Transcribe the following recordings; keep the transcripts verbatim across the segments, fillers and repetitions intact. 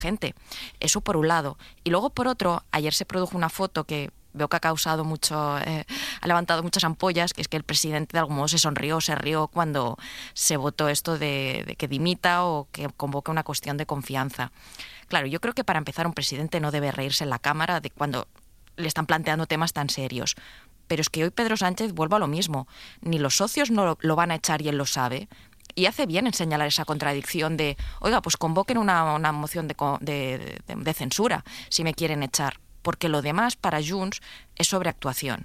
gente. Eso por un lado. Y luego por otro, ayer se produjo una foto que veo que ha causado mucho, eh, ha levantado muchas ampollas, que es que el presidente de algún modo se sonrió, se rió cuando se votó esto de, de que dimita o que convoque una cuestión de confianza. Claro, yo creo que para empezar un presidente no debe reírse en la Cámara de cuando le están planteando temas tan serios. Pero es que hoy Pedro Sánchez vuelve a lo mismo. Ni los socios no lo, lo van a echar y él lo sabe. Y hace bien en señalar esa contradicción de, oiga, pues convoquen una, una moción de, de, de, de censura si me quieren echar. Porque lo demás para Junts es sobreactuación.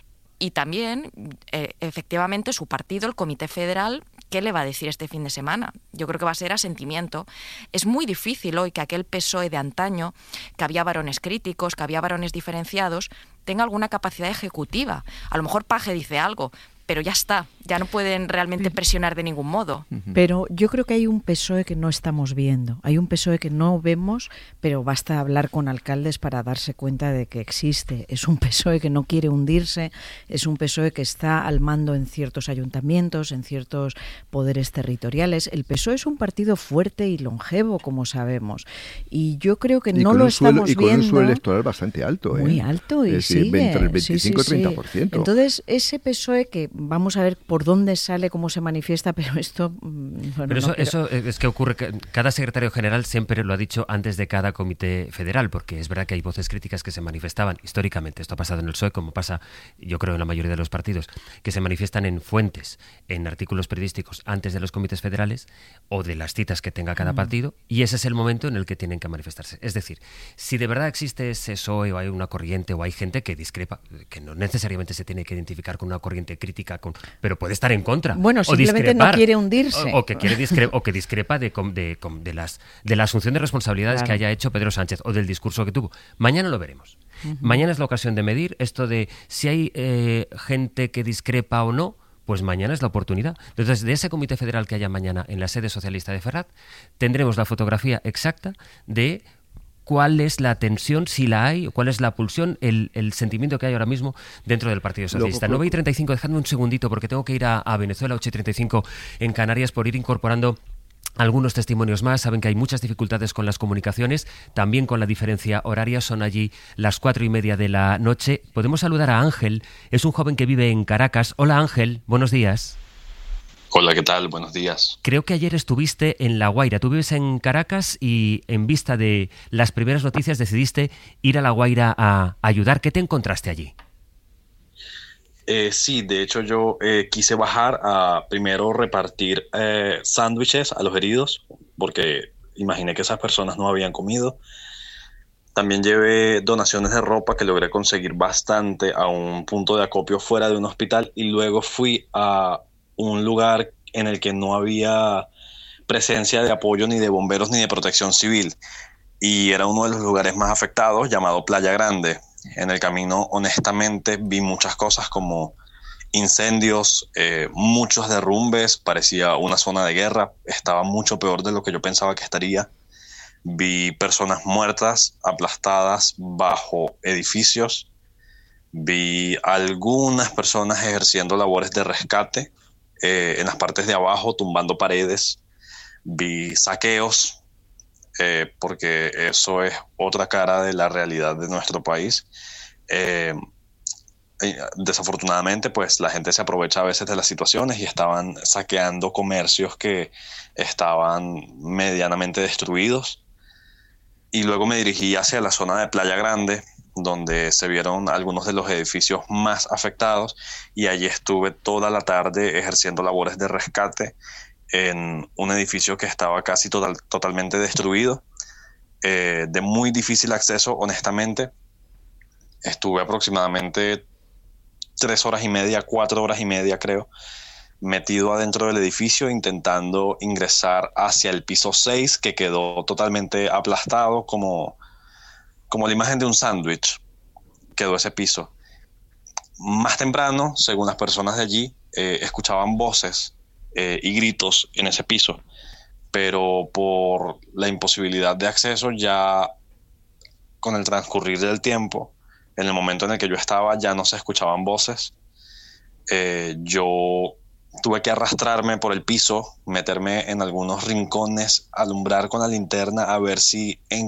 Y también, eh, efectivamente, su partido, el Comité Federal, ¿qué le va a decir este fin de semana? Yo creo que va a ser asentimiento. Es muy difícil hoy que aquel P S O E de antaño, que había varones críticos, que había varones diferenciados, tenga alguna capacidad ejecutiva. A lo mejor Paje dice algo, pero ya está, ya no pueden realmente presionar de ningún modo. Pero yo creo que hay un P S O E que no estamos viendo, hay un P S O E que no vemos, pero basta hablar con alcaldes para darse cuenta de que existe. Es un P S O E que no quiere hundirse, es un P S O E que está al mando en ciertos ayuntamientos, en ciertos poderes territoriales. El P S O E es un partido fuerte y longevo, como sabemos, y yo creo que y no lo suelo, estamos y con viendo. un suelo electoral bastante alto, ¿eh? Muy alto y es decir, sigue. entre el veinticinco y sí, sí, treinta por ciento. sí. Entonces, ese P S O E que vamos a ver por dónde sale, cómo se manifiesta, pero esto... Bueno, pero eso, no, pero... eso es que ocurre, que cada secretario general siempre lo ha dicho antes de cada comité federal, porque es verdad que hay voces críticas que se manifestaban históricamente, esto ha pasado en el P S O E, como pasa yo creo en la mayoría de los partidos, que se manifiestan en fuentes, en artículos periodísticos antes de los comités federales o de las citas que tenga cada mm. partido, y ese es el momento en el que tienen que manifestarse. Es decir, si de verdad existe ese P S O E o hay una corriente o hay gente que discrepa, que no necesariamente se tiene que identificar con una corriente crítica, con, pero puede estar en contra. Bueno, simplemente no quiere hundirse. O, o, que, quiere discre- o que discrepa de, de, de, de, las, de la asunción de responsabilidades claro. que haya hecho Pedro Sánchez o del discurso que tuvo. Mañana lo veremos. Uh-huh. Mañana es la ocasión de medir esto de si hay eh, gente que discrepa o no. Pues mañana es la oportunidad. Entonces, de ese comité federal que haya mañana en la sede socialista de Ferraz, tendremos la fotografía exacta de cuál es la tensión, si la hay, cuál es la pulsión, el, el sentimiento que hay ahora mismo dentro del Partido Socialista. nueve y treinta y cinco, dejadme un segundito porque tengo que ir a, a Venezuela, ocho y treinta y cinco en Canarias, por ir incorporando algunos testimonios más. Saben que hay muchas dificultades con las comunicaciones, también con la diferencia horaria. Son allí las cuatro y media de la noche. Podemos saludar a Ángel, es un joven que vive en Caracas. Hola Ángel, buenos días. Hola, ¿qué tal? Buenos días. Creo que ayer estuviste en La Guaira. Tú vives en Caracas y en vista de las primeras noticias decidiste ir a La Guaira a ayudar. ¿Qué te encontraste allí? Eh, sí, de hecho yo eh, quise bajar a primero repartir eh, sándwiches a los heridos, porque imaginé que esas personas no habían comido. También llevé donaciones de ropa que logré conseguir bastante a un punto de acopio fuera de un hospital, y luego fui a un lugar en el que no había presencia de apoyo ni de bomberos ni de protección civil, y era uno de los lugares más afectados, llamado Playa Grande. En el camino, honestamente, vi muchas cosas como incendios, eh, muchos derrumbes, parecía una zona de guerra, estaba mucho peor de lo que yo pensaba que estaría. Vi personas muertas, aplastadas bajo edificios, vi algunas personas ejerciendo labores de rescate eh, en las partes de abajo, tumbando paredes, vi saqueos, eh, porque eso es otra cara de la realidad de nuestro país. Eh, desafortunadamente, pues la gente se aprovecha a veces de las situaciones y estaban saqueando comercios que estaban medianamente destruidos. Y luego me dirigí hacia la zona de Playa Grande, donde se vieron algunos de los edificios más afectados, y allí estuve toda la tarde ejerciendo labores de rescate en un edificio que estaba casi total, totalmente destruido, eh, de muy difícil acceso, honestamente. Estuve aproximadamente tres horas y media, cuatro horas y media creo, metido adentro del edificio intentando ingresar hacia el piso seis, que quedó totalmente aplastado, como, como la imagen de un sándwich quedó ese piso. Más temprano, según las personas de allí, eh, escuchaban voces eh, y gritos en ese piso, pero por la imposibilidad de acceso, ya con el transcurrir del tiempo, en el momento en el que yo estaba, ya no se escuchaban voces. Eh, yo tuve que arrastrarme por el piso, meterme en algunos rincones, alumbrar con la linterna a ver si